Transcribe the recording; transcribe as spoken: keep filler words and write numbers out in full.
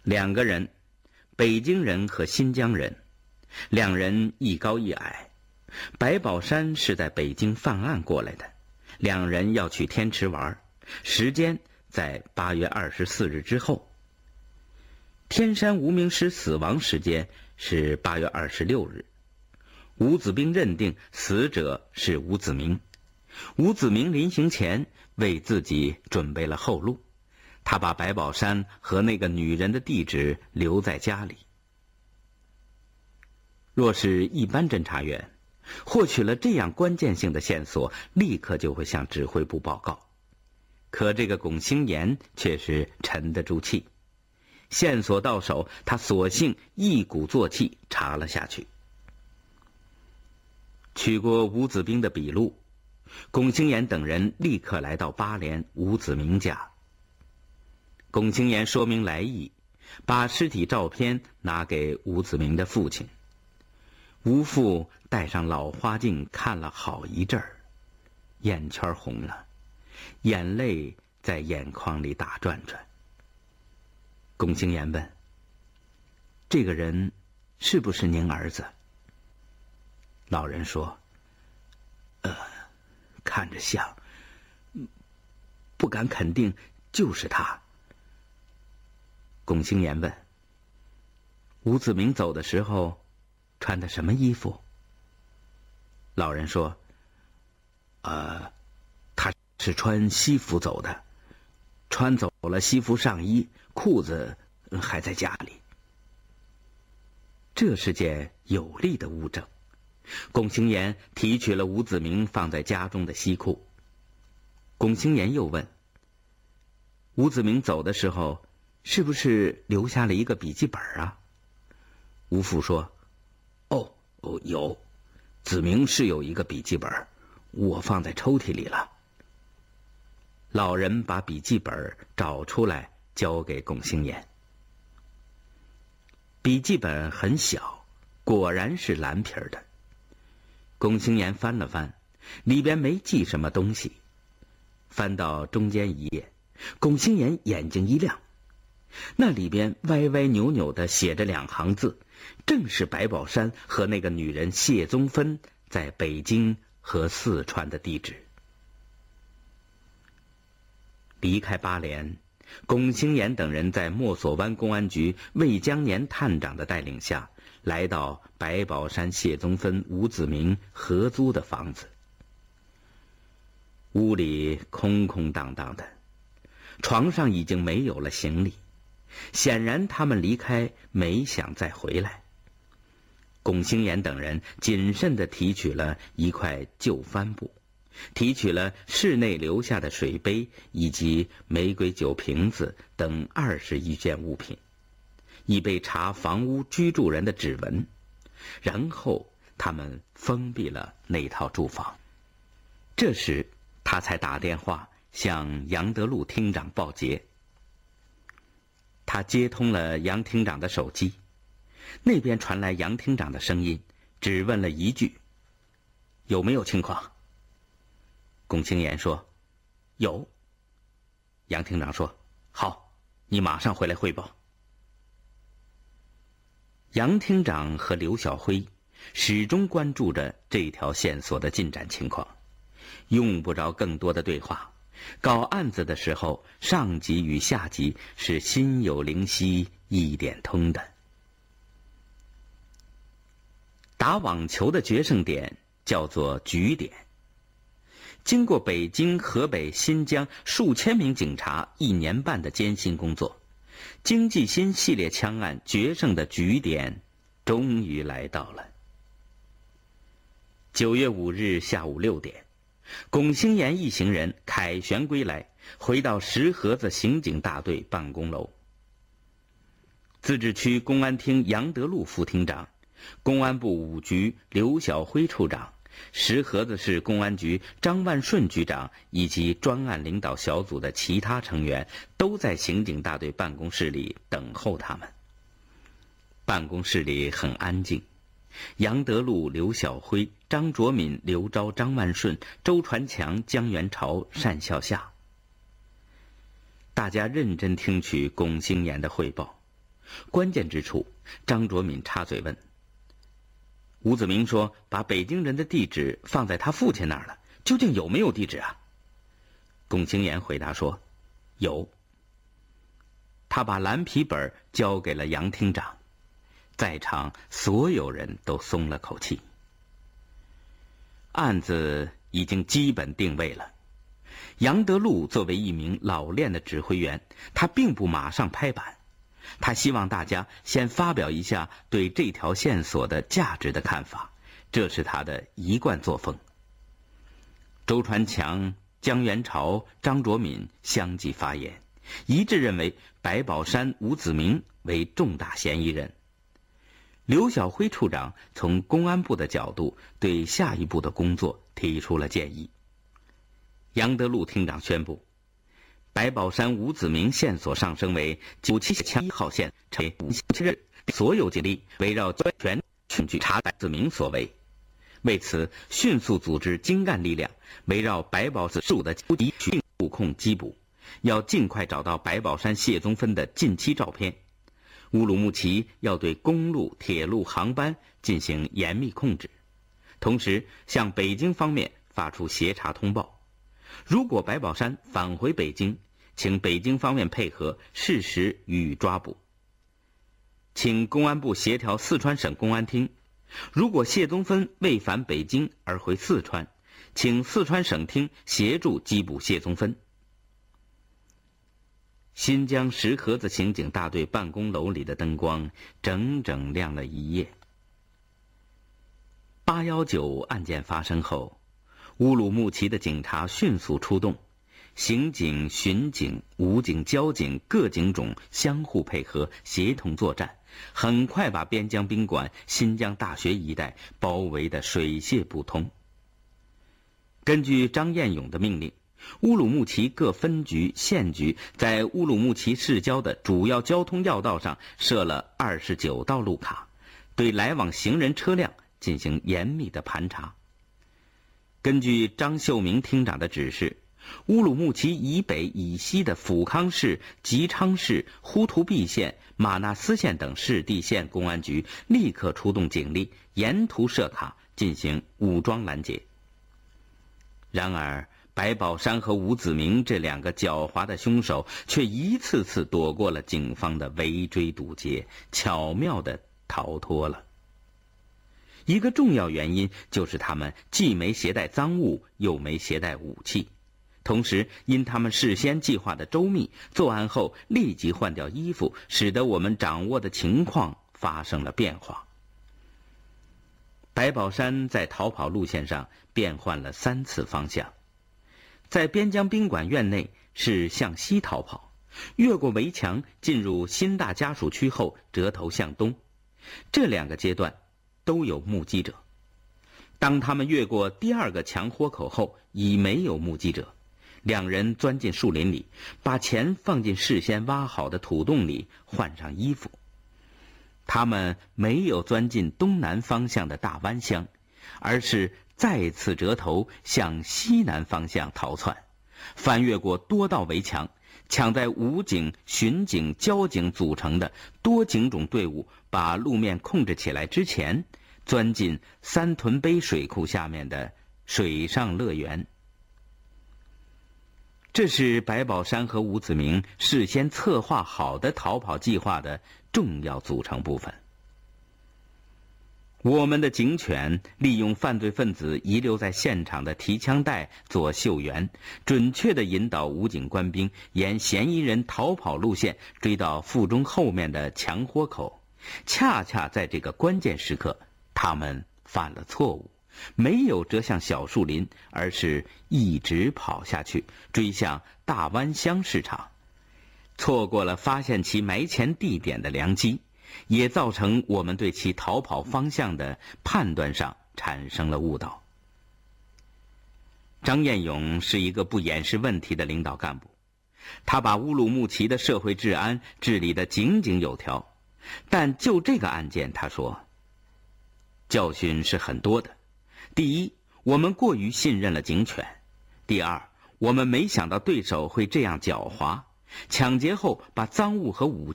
两个人，北京人和新疆人，两人一高一矮。白宝山是在北京犯案过来的，两人要去天池玩，时间在八月二十四日之后。天山无名尸死亡时间是八月二十六日。吴子兵认定死者是吴子明。吴子明临行前为自己准备了后路，他把白宝山和那个女人的地址留在家里。若是一般侦查员，获取了这样关键性的线索，立刻就会向指挥部报告。可这个龚兴言却是沉得住气，线索到手，他索性一鼓作气查了下去。取过吴子兵的笔录，龚兴言等人立刻来到巴连吴子明家。龚兴言说明来意，把尸体照片拿给吴子明的父亲。吴父戴上老花镜看了好一阵儿，眼圈红了，眼泪在眼眶里打转转。龚兴言问：“这个人是不是您儿子？”老人说：“呃，看着像，不敢肯定就是他。”龚兴言问：“吴子明走的时候穿的什么衣服？”老人说：“呃，他是穿西服走的，穿走了西服上衣，裤子还在家里。”这是件有力的物证。龚兴言提取了吴子明放在家中的西裤。龚兴言又问：“吴子明走的时候，是不是留下了一个笔记本啊？”吴父说：“哦哦，有，子明是有一个笔记本，我放在抽屉里了。”老人把笔记本找出来，交给龚兴言。笔记本很小，果然是蓝皮儿的。龚兴言翻了翻，里边没记什么东西。翻到中间一页，龚兴言眼睛一亮，那里边歪歪扭扭的写着两行字，正是白宝山和那个女人谢宗芬在北京和四川的地址。离开巴连，龚兴言等人在莫索湾公安局魏江年探长的带领下，来到白宝山、谢宗芬、吴子明合租的房子。屋里空空荡荡的，床上已经没有了行李，显然他们离开没想再回来。龚兴言等人谨慎地提取了一块旧帆布，提取了室内留下的水杯以及玫瑰酒瓶子等二十余件物品，以备查房屋居住人的指纹。然后他们封闭了那套住房。这时他才打电话向杨德禄厅长报捷。他接通了杨厅长的手机，那边传来杨厅长的声音，只问了一句：“有没有情况？”龚兴言说：“有。”杨厅长说：“好，你马上回来汇报。”杨厅长和刘晓辉始终关注着这条线索的进展情况，用不着更多的对话。搞案子的时候，上级与下级是心有灵犀一点通的。打网球的决胜点叫做局点。经过北京、河北、新疆数千名警察一年半的艰辛工作，京纪新系列枪案决胜的局点终于来到了。九月五日下午六点，龚兴言一行人凯旋归来，回到石河子刑警大队办公楼。自治区公安厅杨德禄副厅长、公安部五局刘晓辉处长、石河子市公安局张万顺局长以及专案领导小组的其他成员都在刑警大队办公室里等候他们。办公室里很安静，杨德禄、刘晓辉、张卓敏、刘钊、张万顺、周传强、江元朝、单孝夏。大家认真听取龚兴言的汇报。 关键之处，张卓敏插嘴问：“吴子明说把北京人的地址放在他父亲那儿了，究竟有没有地址啊？”龚清言回答说：“有。”他把蓝皮本交给了杨厅长，在场所有人都松了口气。案子已经基本定位了。杨德禄作为一名老练的指挥员，他并不马上拍板，他希望大家先发表一下对这条线索的价值的看法，这是他的一贯作风。周传强、江元朝、张卓敏相继发言，一致认为白宝山、吴子明为重大嫌疑人。刘晓辉处长从公安部的角度对下一步的工作提出了建议。杨德禄厅长宣布，白宝山、吴子明线索上升为九七强一号线，成为无确认，所有警力围绕全全局查白子明所为。为此，迅速组织精干力量，围绕白宝山事务的纠集布控缉捕，要尽快找到白宝山、谢宗芬的近期照片。乌鲁木齐要对公路、铁路航班进行严密控制，同时向北京方面发出协查通报。如果白宝山返回北京，请北京方面配合，适时予以抓捕。请公安部协调四川省公安厅，如果谢宗芬未返北京而回四川，请四川省厅协助缉捕谢宗芬。新疆石河子刑警大队办公楼里的灯光整整亮了一夜。八一九案件发生后，乌鲁木齐的警察迅速出动，刑警、巡警、武警、交警各警种相互配合，协同作战，很快把边疆宾馆、新疆大学一带包围得水泄不通。根据张彦勇的命令，乌鲁木齐各分局、县局在乌鲁木齐市郊的主要交通要道上设了二十九道路卡，对来往行人车辆进行严密的盘查。根据张秀明厅长的指示，乌鲁木齐以北以西的抚康市、吉昌市、呼图壁县、玛纳斯县等市地县公安局立刻出动警力，沿途设卡进行武装拦截。然而白宝山和吴子明这两个狡猾的凶手却一次次躲过了警方的围追堵截，巧妙地逃脱了。一个重要原因就是他们既没携带赃物，又没携带武器，同时因他们事先计划的周密，作案后立即换掉衣服，使得我们掌握的情况发生了变化。白宝山在逃跑路线上变换了三次方向，在边疆宾馆院内是向西逃跑，越过围墙进入新大家属区后折头向东，这两个阶段都有目击者。当他们越过第二个墙豁口后，已没有目击者，两人钻进树林里，把钱放进事先挖好的土洞里，换上衣服。他们没有钻进东南方向的大湾乡，而是再次折头向西南方向逃窜，翻越过多道围墙，抢在武警、巡警、交警组成的多警种队伍把路面控制起来之前，钻进三屯碑水库下面的水上乐园。这是白宝山和吴子明事先策划好的逃跑计划的重要组成部分。我们的警犬利用犯罪分子遗留在现场的提枪带做嗅源，准确地引导武警官兵沿嫌疑人逃跑路线追到附中后面的墙豁口。恰恰在这个关键时刻，他们犯了错误，没有折向小树林，而是一直跑下去，追向大湾乡市场，错过了发现其埋钱地点的良机，也造成我们对其逃跑方向的判断上产生了误导。张彦勇是一个不掩饰问题的领导干部，他把乌鲁木齐的社会治安治理得井井有条，但就这个案件，他说，教训是很多的。第一，我们过于信任了警犬；第二，我们没想到对手会这样狡猾，抢劫后把赃物和武器